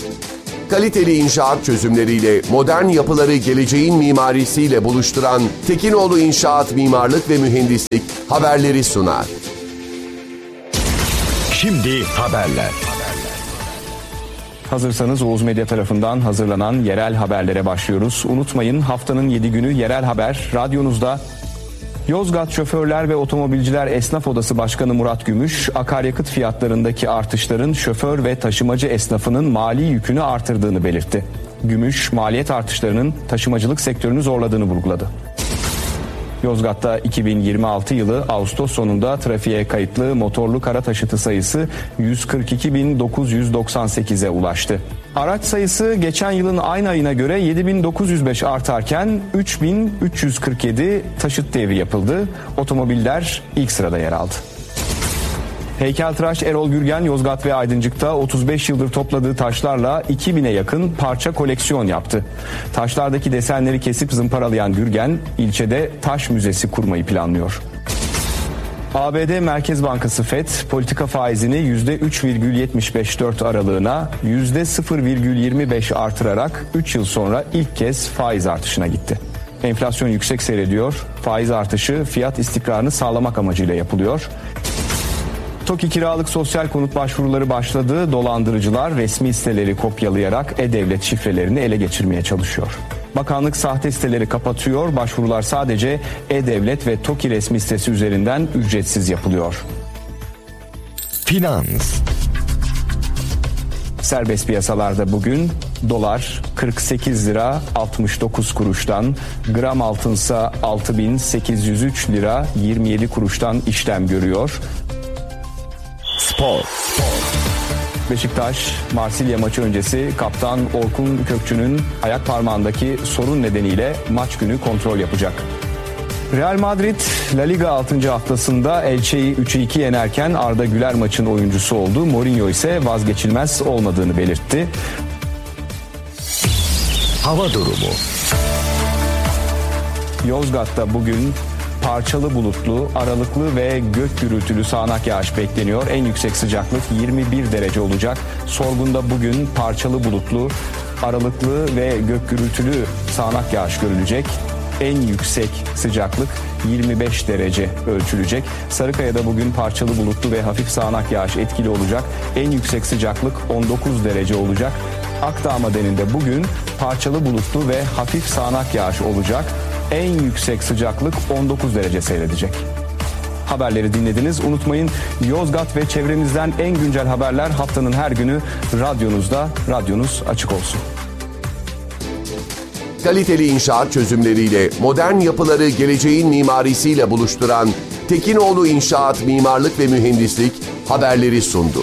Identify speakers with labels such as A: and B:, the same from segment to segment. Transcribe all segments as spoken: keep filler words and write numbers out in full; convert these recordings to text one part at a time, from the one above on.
A: Kaliteli inşaat çözümleriyle modern yapıları geleceğin mimarisiyle buluşturan Tekinoğlu İnşaat Mimarlık ve Mühendislik haberleri sunar.
B: Şimdi haberler.
C: Hazırsanız Oğuz Medya tarafından hazırlanan yerel haberlere başlıyoruz. Unutmayın, haftanın yedi günü yerel haber radyonuzda. Yozgat Şoförler ve Otomobilciler Esnaf Odası Başkanı Murat Gümüş, akaryakıt fiyatlarındaki artışların şoför ve taşımacı esnafının mali yükünü artırdığını belirtti. Gümüş, maliyet artışlarının taşımacılık sektörünü zorladığını vurguladı. Yozgat'ta iki bin yirmi altı yılı Ağustos sonunda trafiğe kayıtlı motorlu kara taşıtı sayısı yüz kırk iki bin dokuz yüz doksan sekize ulaştı. Araç sayısı geçen yılın aynı ayına göre yedi bin dokuz yüz beş artarken üç bin üç yüz kırk yedi taşıt devri yapıldı. Otomobiller ilk sırada yer aldı. Heykeltıraş Erol Gürgen, Yozgat ve Aydıncık'ta otuz beş yıldır topladığı taşlarla iki bine yakın parça koleksiyon yaptı. Taşlardaki desenleri kesip zımparalayan Gürgen, ilçede taş müzesi kurmayı planlıyor. A B D Merkez Bankası Fed, politika faizini yüzde üç virgül yetmiş beş dört aralığına yüzde sıfır virgül yirmi beş artırarak üç yıl sonra ilk kez faiz artışına gitti. Enflasyon yüksek seyrediyor, faiz artışı fiyat istikrarını sağlamak amacıyla yapılıyor. TOKİ kiralık sosyal konut başvuruları başladı. Dolandırıcılar resmi siteleri kopyalayarak e-devlet şifrelerini ele geçirmeye çalışıyor. Bakanlık sahte siteleri kapatıyor. Başvurular sadece e-devlet ve TOKİ resmi sitesi üzerinden ücretsiz yapılıyor.
B: Finans.
C: Serbest piyasalarda bugün dolar kırk sekiz lira altmış dokuz kuruştan, gram altınsa altı bin sekiz yüz üç lira yirmi yedi kuruştan işlem görüyor.
B: Spor.
C: Beşiktaş, Marsilya maçı öncesi kaptan Orkun Kökçü'nün ayak parmağındaki sorun nedeniyle maç günü kontrol yapacak. Real Madrid, La Liga altıncı haftasında Elche'yi üçe iki yenerken Arda Güler maçın oyuncusu oldu. Mourinho ise vazgeçilmez olmadığını belirtti.
B: Hava durumu.
C: Yozgat'ta bugün parçalı bulutlu, aralıklı ve gök gürültülü sağanak yağış bekleniyor. En yüksek sıcaklık yirmi bir derece olacak. Sorgun'da bugün parçalı bulutlu, aralıklı ve gök gürültülü sağanak yağış görülecek. En yüksek sıcaklık yirmi beş derece ölçülecek. Sarıkaya'da bugün parçalı bulutlu ve hafif sağanak yağış etkili olacak. En yüksek sıcaklık on dokuz derece olacak. Akdağ Madeninde bugün parçalı bulutlu ve hafif sağanak yağış olacak. En yüksek sıcaklık on dokuz derece seyredecek. Haberleri dinlediniz. Unutmayın, Yozgat ve çevremizden en güncel haberler haftanın her günü radyonuzda. Radyonuz açık olsun.
A: Kaliteli inşaat çözümleriyle modern yapıları geleceğin mimarisiyle buluşturan Tekinoğlu İnşaat Mimarlık ve Mühendislik haberleri sundu.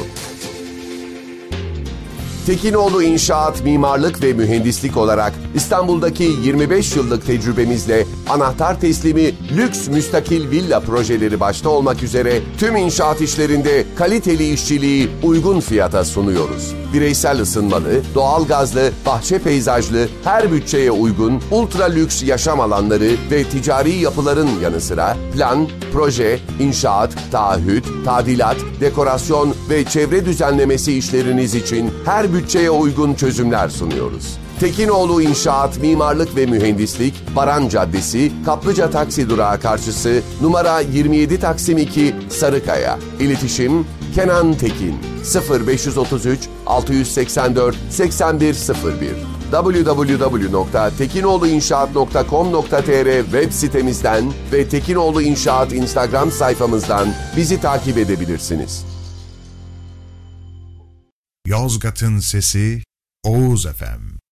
A: Tekinoğlu İnşaat Mimarlık ve Mühendislik olarak İstanbul'daki yirmi beş yıllık tecrübemizle anahtar teslimi lüks müstakil villa projeleri başta olmak üzere tüm inşaat işlerinde kaliteli işçiliği uygun fiyata sunuyoruz. Bireysel ısınmalı, doğalgazlı, bahçe peyzajlı, her bütçeye uygun ultra lüks yaşam alanları ve ticari yapıların yanı sıra plan, proje, inşaat, taahhüt, tadilat, dekorasyon ve çevre düzenlemesi işleriniz için her bütçeye uygun çözümler sunuyoruz. Tekinoğlu İnşaat Mimarlık ve Mühendislik, Baran Caddesi, Kaplıca Taksi Durağı karşısı, numara yirmi yedi Taksim iki, Sarıkaya. İletişim Kenan Tekin sıfır beş otuz üç altı seksen dört seksen bir sıfır bir double-u double-u double-u nokta tekinoğlu inşaat nokta com nokta tr web sitemizden ve Tekinoğlu İnşaat Instagram sayfamızdan bizi takip edebilirsiniz.
D: Yozgat'ın sesi Oğuz F M.